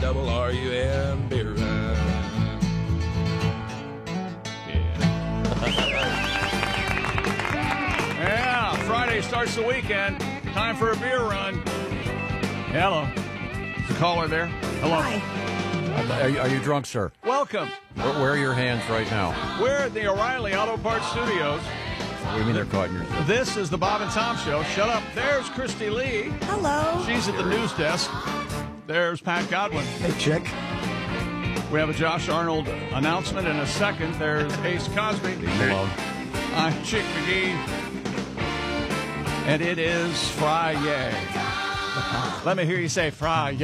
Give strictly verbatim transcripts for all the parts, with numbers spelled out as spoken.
double R U M beer run. Yeah, Friday starts the weekend. Time for a beer run. Hello. Is the caller there? Hello. Hi. Are you, are you drunk, sir? Welcome. Where, where are your hands right now? We're at the O'Reilly Auto Parts Studios. What do you mean they're caught in your... This is the Bob and Tom Show. Shut up. There's Christy Lee. Hello. She's at the news desk. There's Pat Godwin. Hey, chick. We have a Josh Arnold announcement in a second. There's Ace Cosby. Malone. I'm Chick McGee. And it is Friday. Let me hear you say Friday.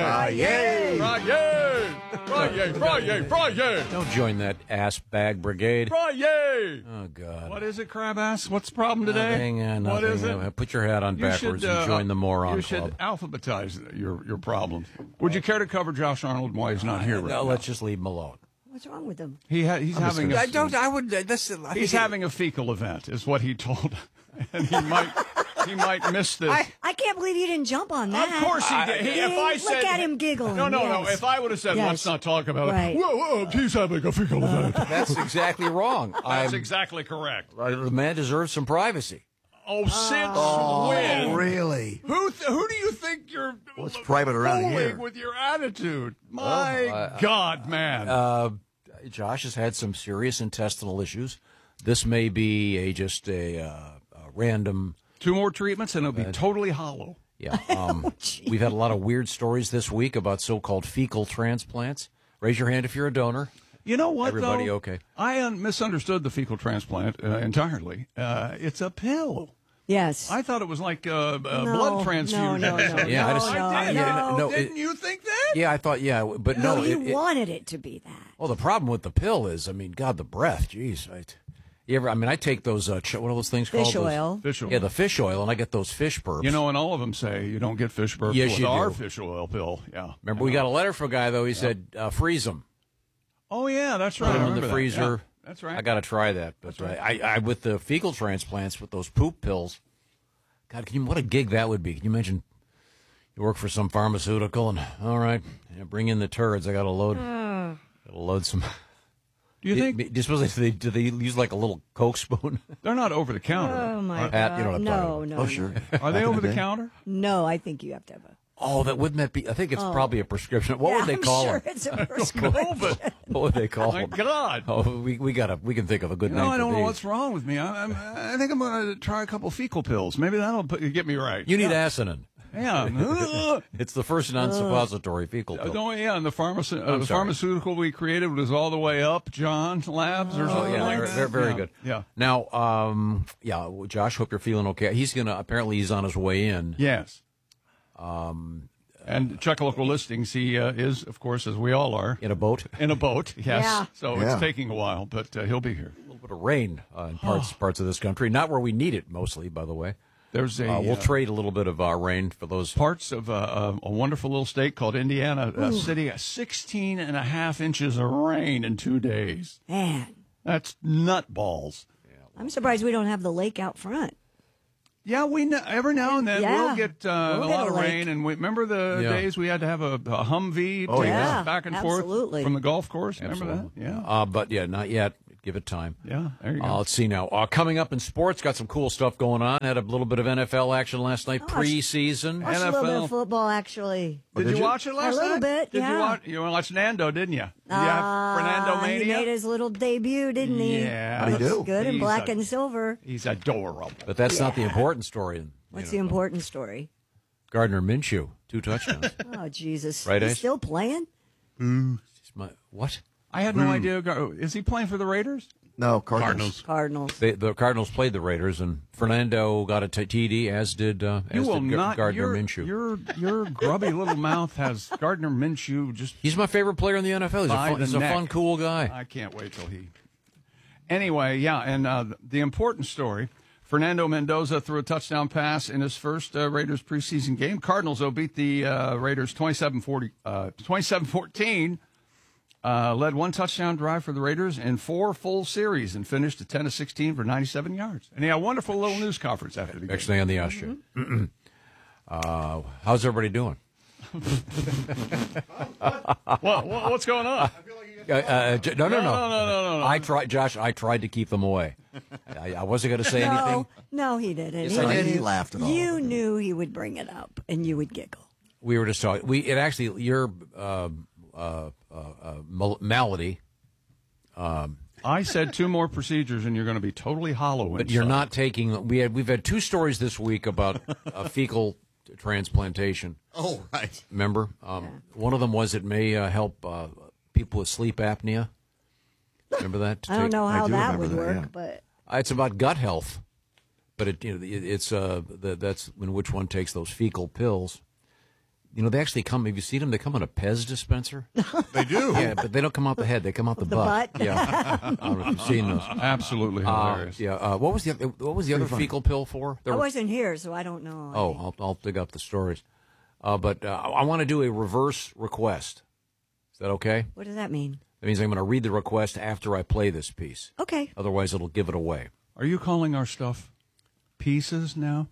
Friday. Friday. Friday. Friday. Friday. Don't join that ass bag brigade. Friday. Oh, God. What is it, crab ass? What's the problem today? Nothing, uh, nothing. What is it? Uh, Put your hat on You backwards should, uh, and join the moron You club. should alphabetize your, your problems. Would you care to cover Josh Arnold while he's not here right no, now? let's just leave him alone. What's wrong with him? He ha- he's having a, I don't. I would. Uh, this, I he's think- having a fecal event, is what he told, and he might he might miss this. I- I can't believe you didn't jump on that. Of course he did. He, if I Look said, at him giggling. No, no, no. Yes. If I would have said, Yes. let's not talk about Right. it. Whoa, whoa, he's having a fecal event. That's exactly wrong. That's I'm, exactly correct. uh, the man deserves some privacy. Oh, since Oh, when? really? Who th- who do you think you're What's private around fooling here? with your attitude? My uh, God, man. Uh, Josh has had some serious intestinal issues. This may be a just a, uh, a random... Two more treatments and it'll be totally hollow. Yeah, um, we've had a lot of weird stories this week about so-called fecal transplants. Raise your hand if you're a donor. You know what, Everybody though? okay? I un- misunderstood the fecal transplant uh, entirely. Uh, it's a pill. Yes. I thought it was like a, a No, blood transfusion. no, no, no, Yeah, I just- no, I did. no. no, Didn't it- you think that? Yeah, I thought, yeah, but no. no, you it, it, wanted it to be that. well, the problem with the pill is, I mean, God, the breath, jeez. I, you ever, I mean, I take those, uh, ch- what are those things Fish called? Those- oil. Fish oil. Yeah, the fish oil, and I get those fish burps. You know, and all of them say you don't get fish burps Yes, with you our do. fish oil pill. Yeah. Remember, we got a letter from a guy, though. He said, uh, freeze them. Oh, yeah, that's right. Put I them in remember the that. freezer. Yeah, that's right. I got to try that. But uh, I, I, with the fecal transplants, with those poop pills, God, can you, what a gig that would be. Can you imagine you work for some pharmaceutical and, all right, yeah, bring in the turds. I got to load, Uh. gotta load some. Do you think Do you suppose they, do they use like a little Coke spoon? they're not over the counter? Oh, my Pat, God. you know what I'm no, talking no, Oh, no. sure. Are they Back in over the the day. counter? No, I think you have to have a... Oh, that wouldn't that be? I think it's probably a prescription. What yeah, would they I'm call sure them? it's a prescription. Oh, but What would they call my them? God. Oh, we we got to we can think of a good You name know, I for don't know these. what's wrong with me. I, I'm, I think I'm going to try a couple fecal pills. Maybe that'll put, get me right. You need yeah. Asanin. Yeah. It's the first non-suppository fecal Uh, pill. no, yeah, and the, pharmace- uh, I'm the sorry. pharmaceutical we created was all the way up, John Labs or Oh, something yeah, like very, that. very, very yeah. good. Yeah. Now, um, yeah, Josh, hope you're feeling okay. He's gonna apparently he's on his way in. Yes. Um, and check local listings. He uh, is, of course, as we all are, In a boat. in a boat. Yes. Yeah. So Yeah. it's taking a while, but uh, he'll be here. A little bit of rain uh, in parts parts of this country. Not where we need it, mostly, by the way. There's a Uh, we'll uh, trade a little bit of uh, rain for those. parts of uh, uh, a wonderful little state called Indiana, a city, sixteen and a half inches of rain in two days. Man, That's nutballs. I'm surprised we don't have the lake out front. Yeah, we know, every now and then Yeah. we'll get uh, We'll a get lot a of lake. rain. And we, remember the Yeah. days we had to have a, a Humvee Oh, take yeah. us back and Absolutely. forth from the golf course? Remember Absolutely. that? Yeah. Uh, but yeah, not yet. Give it time. Yeah, there you go. Uh, let's see now. Uh, coming up in sports, got some cool stuff going on. Had a little bit of N F L action last night, Oh, preseason. Watched a N F L. little bit of football, actually. did, did you you? watch it last A little night? bit, Did yeah. you watch? You watched Nando, didn't you? Did you have Fernando Uh, he Mania? made his little debut, didn't he? Yeah. How'd he Looks do? good in He's black a- and silver. He's adorable. But that's not the important story. you What's know. the important story? Gardner Minshew, two touchdowns. Oh, Jesus. Right, He's Ace? still playing? He's my- what? I had no idea. Is he playing for the Raiders? No, Cardinals. Cardinals. They, the Cardinals played the Raiders, and Fernando got a t- T D, as did uh, You as will did Gar- not. Gardner your, Minshew. Your your grubby little mouth has Gardner Minshew just. He's my favorite player in the N F L. He's, a By fun, the he's a neck. fun, cool guy. I can't wait till he. Anyway, yeah, and uh, the important story: Fernando Mendoza threw a touchdown pass in his first uh, Raiders preseason game. Cardinals though beat the uh, Raiders twenty-seven fourteen. Uh, led one touchdown drive for the Raiders in four full series and finished at ten of sixteen for ninety-seven yards. And he had a wonderful little news conference after the game. Next thing on the Osh show. uh, how's everybody doing? what, what, what's going on? Uh, uh, j- no, no, no, No, no, no, no, no. I tried, Josh. I tried to keep them away. I, I wasn't going to say anything. No, no, he didn't. Yes, I did. knew- He laughed at all You of it. knew he would bring it up, and you would giggle. We were just talking. We it actually your uh, uh, uh, uh, mal- malady, I said two more procedures, and you're going to be totally hollow but inside. you're not taking. We had we've had two stories this week about a fecal transplantation. Oh, right. Remember, um, one of them was it may uh, help uh, people with sleep apnea. Remember that? To I don't take- know I how do that remember would that, work, yeah. but Uh, It's about gut health, but it, you know, it, it's uh, the, that's when which one takes those fecal pills. You know, they actually come. Have you seen them? They come in a Pez dispenser. They do. Yeah, but they don't come out the head. They come out the, The butt. butt? Yeah, I don't know if you've seen those. Absolutely Uh, hilarious. yeah. Uh, what was the other, what was the other fecal pill for? There I were- wasn't here, so I don't know. oh, I'll, I'll dig up the stories. Uh, but uh, I want to do a reverse request. Is that okay? What does that mean? That means I'm going to read the request after I play this piece. Okay. Otherwise, it'll give it away. Are you calling our stuff pieces now?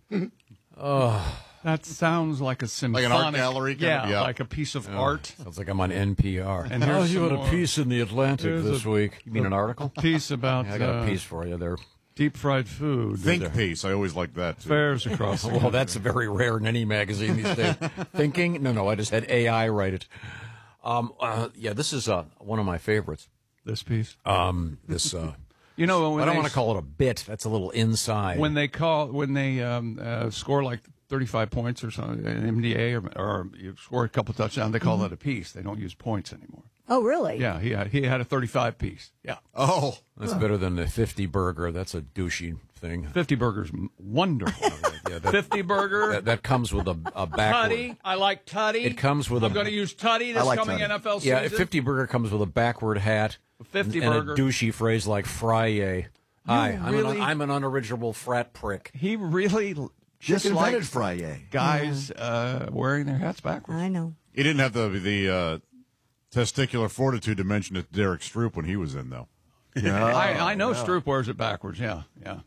That sounds like a symphonic. art gallery kind yeah, of- yeah. like a piece of art. Sounds like I'm on N P R. And here's you some had a more. piece in the Atlantic Here's this a- week. You mean an article? Piece about Yeah, I got uh, a piece for you there. deep fried food. Think piece. I always like that, too. Fairs across the Well, that's very rare in any magazine these days. Thinking? No, no, I just had A I write it. Um, uh, yeah, this is uh, one of my favorites. this piece. Um, this, uh, You know, when I don't they, want to call it a bit. That's a little inside. when they call when they um, uh, score like thirty-five points or something, an M D A, or, or you score a couple touchdowns, they call that a piece. They don't use points anymore. Oh, really? Yeah, he had he had a thirty-five piece. Yeah, Oh. That's better than the fifty burger. That's a douchey thing. fifty burgers, m- wonderful. Yeah, that, fifty burger. that, that comes with a, a backward. Tutty, I like Tutty. It comes with I'm a- going to use Tutty this like coming Tutty. N F L season. Yeah, a fifty burger comes with a backward hat. A fifty and, burger. and a douchey phrase like "frye." Hi, I'm, really- an, I'm an unoriginal frat prick. He really Just dislikes invented Frye. guys uh, wearing their hats backwards. I know. He didn't have the the uh, testicular fortitude to mention it to Derek Stroop when he was in, though. Yeah. I, I know Stroop wears it backwards. Yeah, yeah.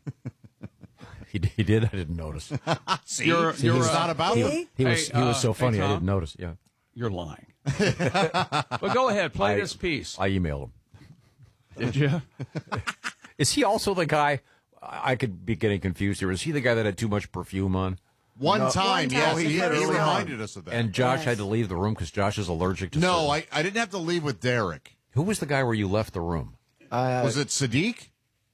He, he did. I didn't notice. See, You're- See, you're, it's uh, not about See? them. He was Hey, he was uh, so hey, funny. I Tom? didn't notice. Yeah, You're lying. But go ahead, play I- this piece. I emailed him. Did you? Is he also the guy? I I could be getting confused here. Is he the guy that had too much perfume on? One One time, time, yes, the he, first he time. reminded us of that. And Josh Yes. had to leave the room because Josh is allergic to. no, certain- I, I didn't have to leave with Derek. Who was the guy where you left the room? Was it Sadiq?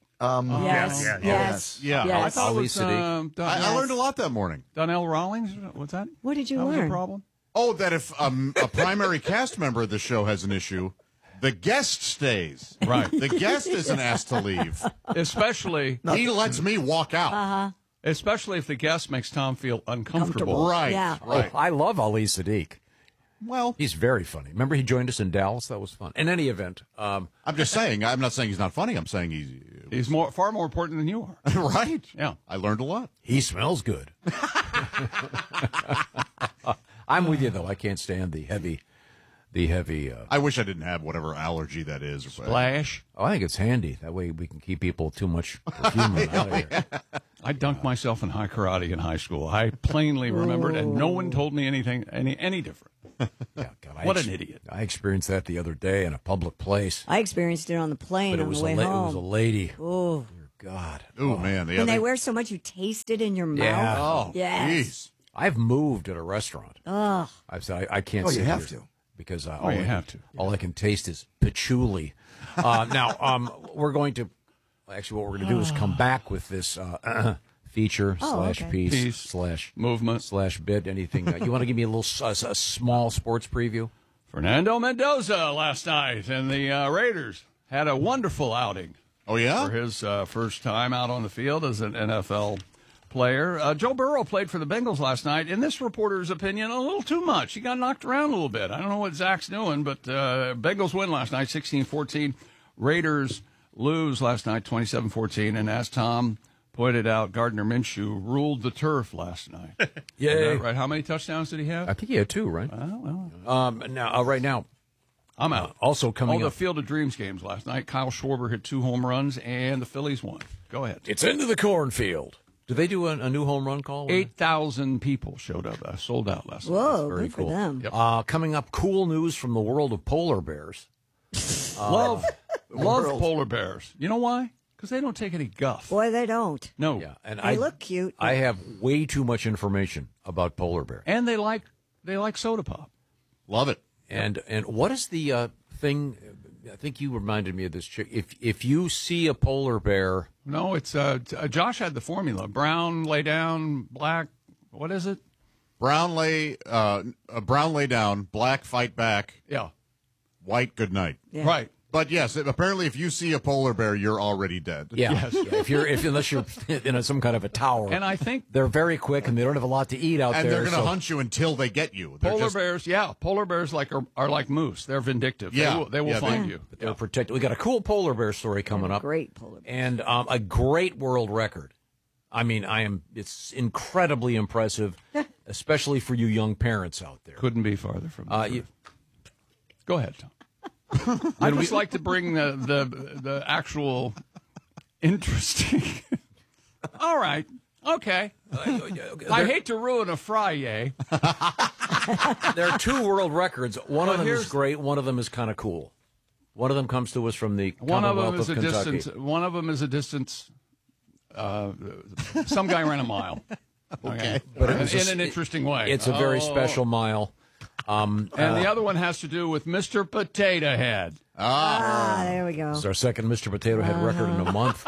Yes. yeah, yeah. Yes. Yeah. I Yes. thought it Ali was Sadiq. um, Don- I, I learned a lot that morning. Donnell Rawlings. What's that? What did you that was learn? a problem? Oh, that if um, a primary cast member of the show has an issue, the guest stays. Right. The guest isn't asked to leave. Especially, He lets me walk out. especially if the guest makes Tom feel uncomfortable. Right. Yeah. Right. Oh, I love Ali Sadiq. Well, He's very funny. Remember he joined us in Dallas? That was fun. In any event, um, I'm just saying. I'm not saying he's not funny. I'm saying he's He's more, far more important than you are. right. Yeah. I learned a lot. he smells good. I'm with you though. I can't stand the heavy, the heavy. Uh, I wish I didn't have whatever allergy that is. Splash. oh, I think it's handy. That way we can keep people too much perfume out of here. I dunked myself in high karate in high school. I plainly remembered, and no one told me anything any any different. Yeah, God, I What ex- an idiot. I experienced that the other day in a public place. I experienced it on the plane But it on was the a way la- it home. was a lady. Oh, Dear God. Oh man, yeah, when they wear so much, you taste it in your mouth. Yeah. Oh, Yes. jeez. I've moved at a restaurant. Ugh. I've said I, I can't. Oh, sit you have here to. because uh, Oh, all you I have can, to. All I can taste is patchouli. Uh, now um, we're going to actually what we're going to do is come back with this uh, feature Oh, slash okay. piece, Piece. slash Movement. slash bit. Anything? Uh, you want to give me a little s- a, s- a small sports preview? Fernando Mendoza last night, and the uh, Raiders had a wonderful outing Oh yeah. for his uh, first time out on the field as an N F L player. Uh, Joe Burrow played for the Bengals last night. In this reporter's opinion, a little too much. He got knocked around a little bit. I don't know what Zach's doing, but uh, Bengals win last night, sixteen fourteen. Raiders lose last night, twenty-seven fourteen. And as Tom pointed out, Gardner Minshew ruled the turf last night. Yay. Is that right? How many touchdowns did he have? I think you had two, right? Oh, well, Um, now, uh, right now, I'm out. also All coming the up. Field of Dreams games last night. Kyle Schwarber hit two home runs, and the Phillies won. Go ahead. It's into the cornfield. Do they do a, a new home run call? Eight thousand people showed up. Uh, sold out last night. Whoa, Very good cool. for them. Yep. Uh, coming up, cool news from the world of polar bears. Love, love world. polar bears. You know why? Because they don't take any guff. Boy, they don't. No. Yeah, and They I look cute. I have way too much information about polar bears. And they like they like soda pop. Love it. And and what is the uh, thing? I think you reminded me of this chick. If if you see a polar bear, No, it's uh, t- uh, Josh had the formula: brown, lay down; black. What is it? Brown lay, uh, uh, brown lay down, black fight back, Yeah, white good night. Yeah. right. But yes, apparently, if you see a polar bear, you're already dead. yeah, Yes. yeah, if you're if unless you're in a, some kind of a tower, And I think they're very quick and they don't have a lot to eat out And there. they're going to so- hunt you until they get you. They're polar just, bears, yeah, polar bears like are, are like moose. They're vindictive. Yeah. they will, they will Yeah, they- find you. They're protected. We got a cool polar bear story coming up. Great polar bear. And um, a great world record. I mean, I am. It's incredibly impressive, especially for you young parents out there. Couldn't be farther from. The Uh, truth. you, Go ahead, Tom. I just like to bring the the the actual interesting. All right. Okay. I hate to ruin a Friday. there are two world records. One But of them here's- is great. One of them is kind of cool. One of them comes to us from the One of them Commonwealth is a Kentucky. distance. One of them is a distance. Uh, some guy ran a mile. Okay, But it was in a- an interesting way. It's a very Oh. special mile. Um, And uh, the other one has to do with Mister Potato Head. Ah, there we go. It's our second Mister Potato Head record in a month.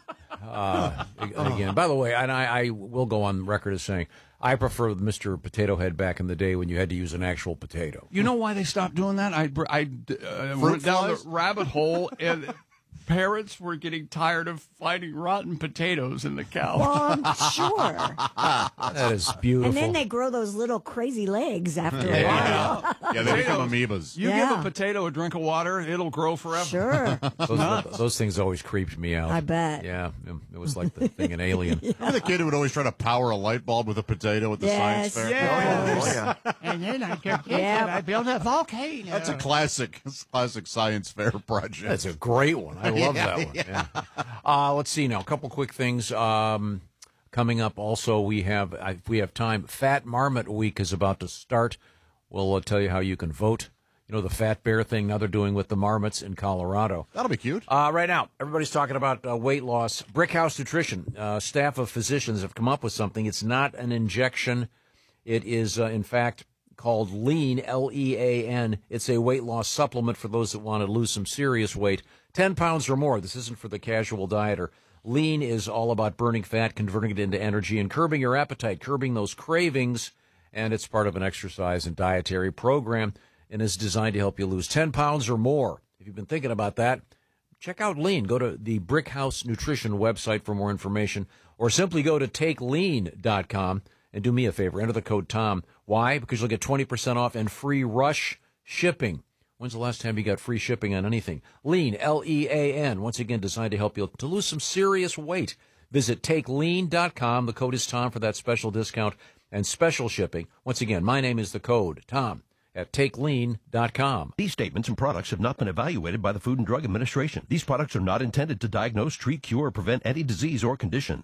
Uh, and again, by the way, and I, I will go on record as saying I prefer Mister Potato Head back in the day when you had to use an actual potato. You know why they stopped doing that? I, I uh, went down the flies? rabbit hole, and parents were getting tired of finding rotten potatoes in the cow. Well, I'm sure. That is beautiful. And then they grow those little crazy legs after a Yeah. while. yeah, they become amoebas. You Yeah. give a potato a drink of water, it'll grow forever. Sure. those, those things always creeped me out. I bet. Yeah, it was like the thing in Alien. You're the kid who would always try to power a light bulb with a potato at the Yes. science fair. Yeah. Oh, yeah. And then I get Yeah. I built a volcano. That's a classic, classic science fair project. That's a great one. I love Yeah, that one. Yeah. Uh, let's see now. A couple quick things um, coming up. Also, we have, if we have time, Fat Marmot Week is about to start. We'll uh, tell you how you can vote. You know, the Fat Bear thing now they're doing with the marmots in Colorado. That'll be cute. Uh, right now, everybody's talking about uh, weight loss. Brickhouse Nutrition, uh, staff of physicians have come up with something. It's not an injection. It is, uh, in fact, called Lean, L E A N. It's a weight loss supplement for those that want to lose some serious weight. ten pounds or more. This isn't for the casual dieter. Lean is all about burning fat, converting it into energy, and curbing your appetite, curbing those cravings. And it's part of an exercise and dietary program and is designed to help you lose ten pounds or more. If you've been thinking about that, check out Lean. Go to the Brickhouse Nutrition website for more information, or simply go to take lean dot com and do me a favor. Enter the code Tom. Why? Because you'll get twenty percent off and free rush shipping. When's the last time you got free shipping on anything? Lean, L E A N, once again designed to help you to lose some serious weight. Visit take lean dot com. The code is Tom for that special discount and special shipping. Once again, my name is the code Tom at take lean dot com. These statements and products have not been evaluated by the Food and Drug Administration. These products are not intended to diagnose, treat, cure, or prevent any disease or condition.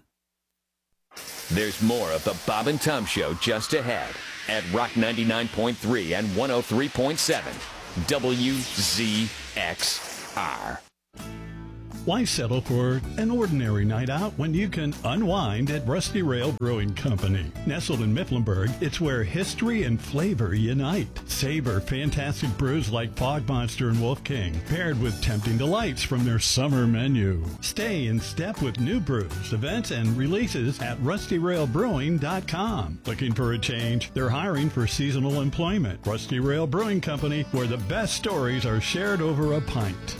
There's more of the Bob and Tom Show just ahead at Rock ninety-nine point three and one oh three point seven W Z X R. Why settle for an ordinary night out when you can unwind at Rusty Rail Brewing Company? Nestled in Mifflinburg, it's where history and flavor unite. Savor fantastic brews like Fog Monster and Wolf King, paired with tempting delights from their summer menu. Stay in step with new brews, events, and releases at rusty rail brewing dot com. Looking for a change? They're hiring for seasonal employment. Rusty Rail Brewing Company, where the best stories are shared over a pint.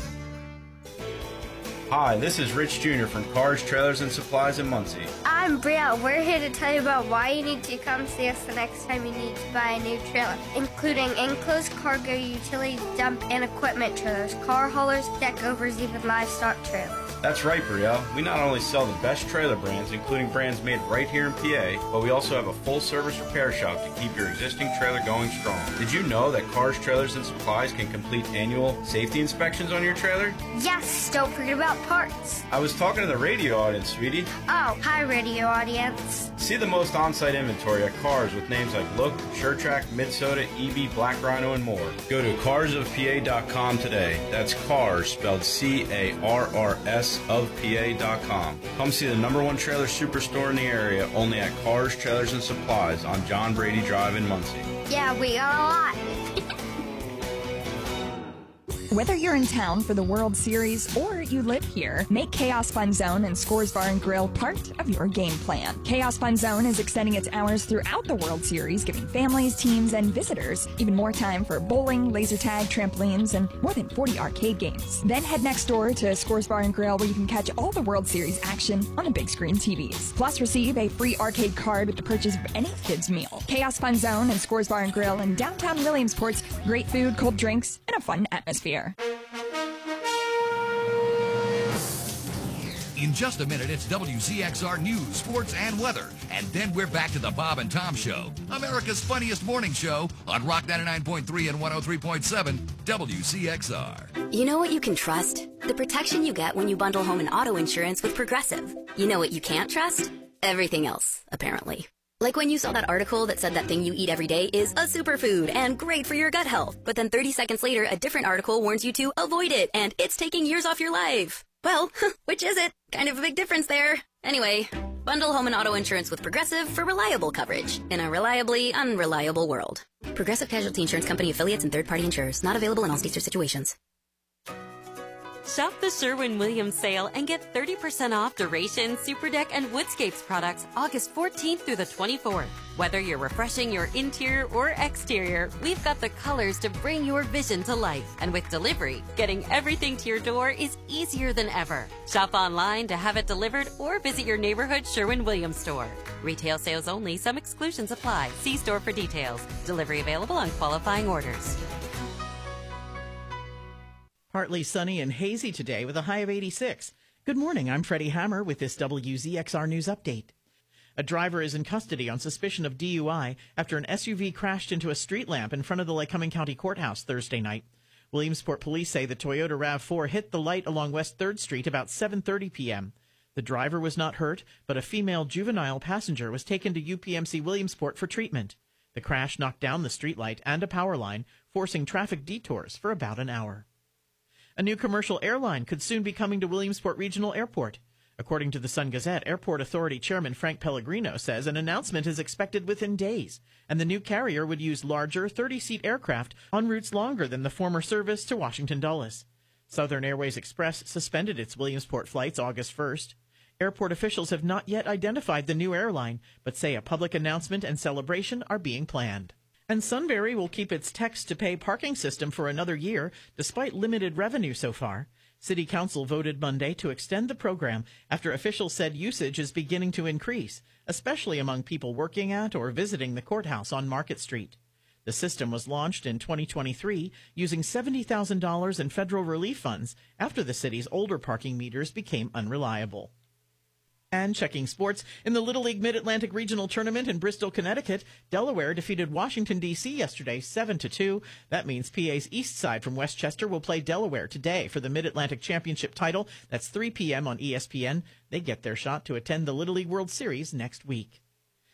Hi, this is Rich Junior from Cars, Trailers, and Supplies in Muncie. I'm Bria. We're here to tell you about why you need to come see us the next time you need to buy a new trailer, including enclosed cargo, utility dump, and equipment trailers, car haulers, deck overs, even livestock trailers. That's right, Brielle. We not only sell the best trailer brands, including brands made right here in P A, but we also have a full-service repair shop to keep your existing trailer going strong. Did you know that Cars, Trailers, and Supplies can complete annual safety inspections on your trailer? Yes, don't forget about parts. I was talking to the radio audience, sweetie. Oh, hi, radio radio audience. See the most on-site inventory at Cars with names like Look, SureTrack, Midsoda, E V, Black Rhino, and more. Go to cars of p a dot com today. That's Cars, spelled C A R R S of P A dot com. Come see the number one trailer superstore in the area, only at Cars, Trailers, and Supplies on John Brady Drive in Muncie. Yeah, we got a lot. Whether you're in town for the World Series or you live here, make Chaos Fun Zone and Scores Bar and Grill part of your game plan. Chaos Fun Zone is extending its hours throughout the World Series, giving families, teams, and visitors even more time for bowling, laser tag, trampolines, and more than forty arcade games. Then head next door to Scores Bar and Grill, where you can catch all the World Series action on the big screen T Vs. Plus, receive a free arcade card with the purchase of any kids' meal. Chaos Fun Zone and Scores Bar and Grill in downtown Williamsport's great food, cold drinks, and a fun atmosphere. In just a minute, it's W Z X R News, Sports, and Weather. And then we're back to the Bob and Tom Show, America's funniest morning show on Rock ninety-nine point three and one oh three point seven W Z X R. You know what you can trust? The protection you get when you bundle home and auto insurance with Progressive. You know what you can't trust? Everything else, apparently. Like when you saw that article that said that thing you eat every day is a superfood and great for your gut health. But then thirty seconds later, a different article warns you to avoid it and it's taking years off your life. Well, which is it? Kind of a big difference there. Anyway, bundle home and auto insurance with Progressive for reliable coverage in a reliably unreliable world. Progressive Casualty Insurance Company affiliates and third-party insurers. Not available in all states or situations. Shop the Sherwin-Williams sale and get thirty percent off Duration, Superdeck, and Woodscapes products August fourteenth through the twenty-fourth. Whether you're refreshing your interior or exterior, we've got the colors to bring your vision to life. And with delivery, getting everything to your door is easier than ever. Shop online to have it delivered or visit your neighborhood Sherwin-Williams store. Retail sales only. Some exclusions apply. See store for details. Delivery available on qualifying orders. Partly sunny and hazy today with a high of eighty-six. Good morning, I'm Freddie Hammer with this W Z X R News Update. A driver is in custody on suspicion of D U I after an S U V crashed into a street lamp in front of the Lycoming County Courthouse Thursday night. Williamsport police say the Toyota RAV four hit the light along West third Street about seven thirty p.m. The driver was not hurt, but a female juvenile passenger was taken to U P M C Williamsport for treatment. The crash knocked down the streetlight and a power line, forcing traffic detours for about an hour. A new commercial airline could soon be coming to Williamsport Regional Airport. According to the Sun-Gazette, Airport Authority Chairman Frank Pellegrino says an announcement is expected within days, and the new carrier would use larger thirty-seat aircraft on routes longer than the former service to Washington Dulles. Southern Airways Express suspended its Williamsport flights August first. Airport officials have not yet identified the new airline, but say a public announcement and celebration are being planned. And Sunbury will keep its text-to-pay parking system for another year, despite limited revenue so far. City Council voted Monday to extend the program after officials said usage is beginning to increase, especially among people working at or visiting the courthouse on Market Street. The system was launched in twenty twenty-three using seventy thousand dollars in federal relief funds after the city's older parking meters became unreliable. And checking sports, in the Little League Mid-Atlantic Regional Tournament in Bristol, Connecticut, Delaware defeated Washington, D C yesterday seven to two. That means P A's East Side from Westchester will play Delaware today for the Mid-Atlantic Championship title. That's three p.m. on E S P N. They get their shot to attend the Little League World Series next week.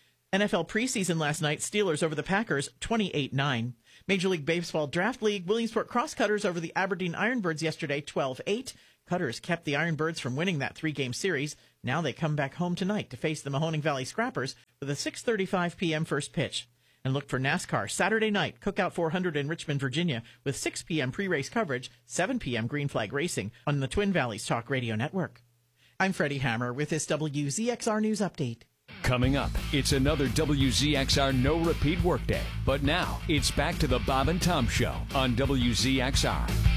N F L preseason last night, Steelers over the Packers, twenty-eight nine. Major League Baseball Draft League, Williamsport Crosscutters over the Aberdeen Ironbirds yesterday, twelve eight. Cutters kept the Ironbirds from winning that three-game series. Now they come back home tonight to face the Mahoning Valley Scrappers with a six thirty-five p.m. first pitch. And look for NASCAR Saturday night, Cookout four hundred in Richmond, Virginia, with six p.m. pre-race coverage, seven p.m. Green Flag Racing on the Twin Valleys Talk Radio Network. I'm Freddie Hammer with this W Z X R News Update. Coming up, it's another W Z X R no-repeat workday. But now, it's back to the Bob and Tom Show on W Z X R.